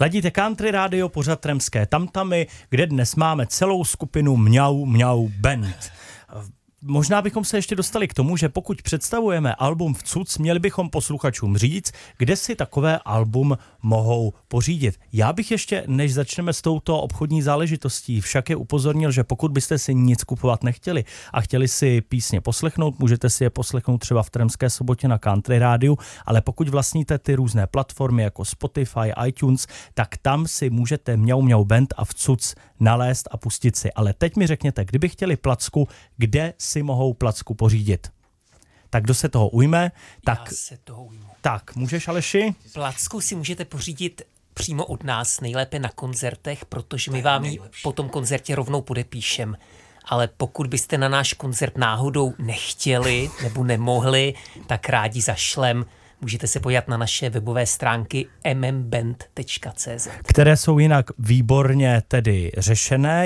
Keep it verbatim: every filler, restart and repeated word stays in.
Ladíte Country Radio, pořad Tremské tamtamy, kde dnes máme celou skupinu Mňau Mňau Band. Možná bychom se ještě dostali k tomu, že pokud představujeme album v Cuc, měli bychom posluchačům říct, kde si takové album mohou pořídit. Já bych ještě, než začneme s touto obchodní záležitostí, však je upozornil, že pokud byste si nic kupovat nechtěli a chtěli si písně poslechnout, můžete si je poslechnout třeba v Tremské sobotě na Country Rádiu, ale pokud vlastníte ty různé platformy jako Spotify, iTunes, tak tam si můžete Mňau Mňau Band a v Cuc nalézt a pustit si. Ale teď mi řekněte, kdyby chtěli placku, kde si mohou placku pořídit. Tak kdo se toho ujme? Tak, Já se toho ujmu. Tak, můžeš, Aleši? Placku si můžete pořídit přímo od nás, nejlépe na koncertech, protože my vám ji po tom koncertě rovnou podepíšem. Ale pokud byste na náš koncert náhodou nechtěli nebo nemohli, tak rádi zašlem. Můžete se podívat na naše webové stránky m m band tečka c z, které jsou jinak výborně tedy řešené.